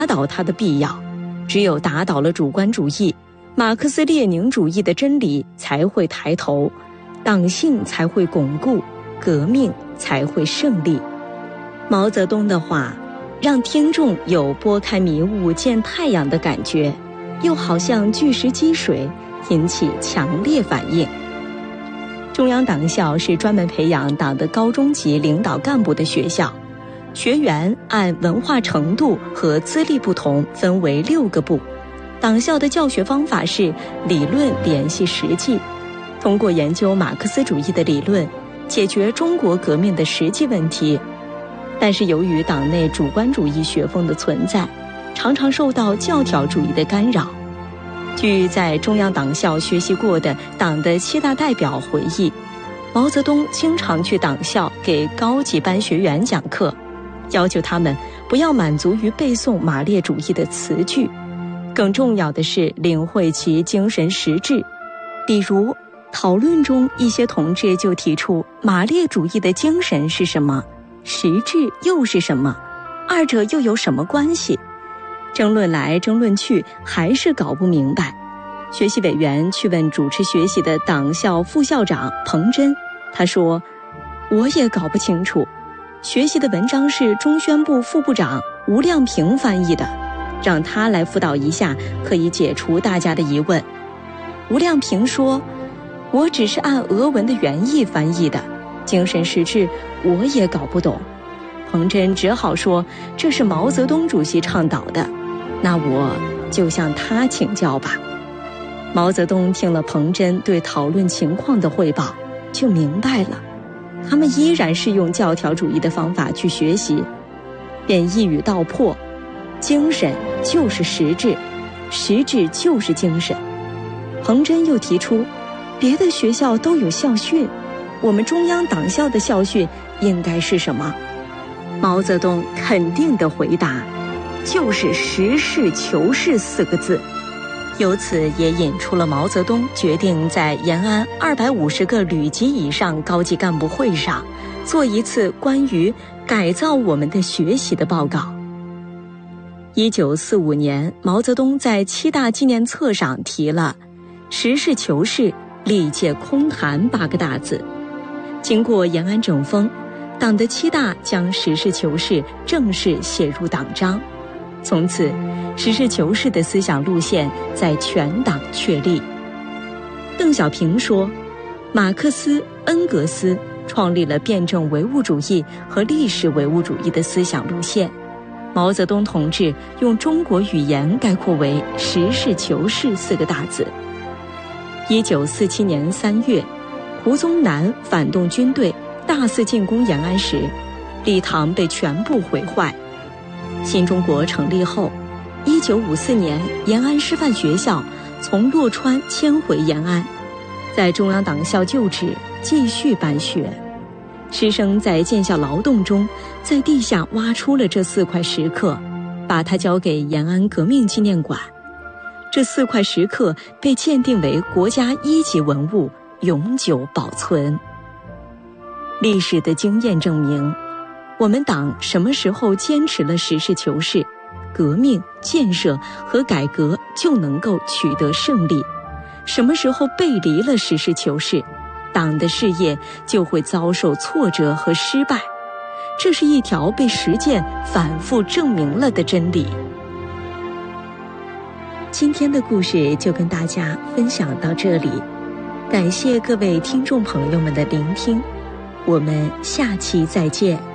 倒它的必要。只有打倒了主观主义，马克思列宁主义的真理才会抬头，党性才会巩固，革命才会胜利。毛泽东的话让听众有拨开迷雾见太阳的感觉，又好像巨石击水，引起强烈反应。中央党校是专门培养党的高中级领导干部的学校，学员按文化程度和资历不同分为6个部。党校的教学方法是理论联系实际，通过研究马克思主义的理论，解决中国革命的实际问题。但是由于党内主观主义学风的存在，常常受到教条主义的干扰。据在中央党校学习过的党的7大代表回忆，毛泽东经常去党校给高级班学员讲课，要求他们不要满足于背诵马列主义的词句，更重要的是领会其精神实质。比如讨论中，一些同志就提出马列主义的精神是什么，实质又是什么，二者又有什么关系？争论来争论去，还是搞不明白。学习委员去问主持学习的党校副校长彭真，他说：“我也搞不清楚。学习的文章是中宣部副部长吴亮平翻译的，让他来辅导一下，可以解除大家的疑问。”吴亮平说：“我只是按俄文的原意翻译的，精神实质我也搞不懂。”彭真只好说：“这是毛泽东主席倡导的，那我就向他请教吧。”毛泽东听了彭真对讨论情况的汇报，就明白了，他们依然是用教条主义的方法去学习，便一语道破：精神就是实质，实质就是精神。彭真又提出，别的学校都有校训，我们中央党校的校训应该是什么？毛泽东肯定地回答，就是实事求是4个字。由此也引出了毛泽东决定在延安250个旅级以上高级干部会上做一次关于改造我们的学习的报告。1945年，毛泽东在7大纪念册上提了实事求是，历届空谈8个大字。经过延安整风，党的7大将实事求是正式写入党章，从此实事求是的思想路线在全党确立。邓小平说，马克思、恩格斯创立了辩证唯物主义和历史唯物主义的思想路线，毛泽东同志用中国语言概括为实事求是4个大字。1947年3月，胡宗南反动军队大肆进攻延安时，礼堂被全部毁坏。新中国成立后，1954年延安师范学校从洛川迁回延安，在中央党校就职，继续办学。师生在建校劳动中，在地下挖出了这4块石刻，把它交给延安革命纪念馆。这4块石刻被鉴定为国家1级文物，永久保存。历史的经验证明，我们党什么时候坚持了实事求是，革命、建设和改革就能够取得胜利；什么时候背离了实事求是，党的事业就会遭受挫折和失败。这是一条被实践反复证明了的真理。今天的故事就跟大家分享到这里，感谢各位听众朋友们的聆听，我们下期再见。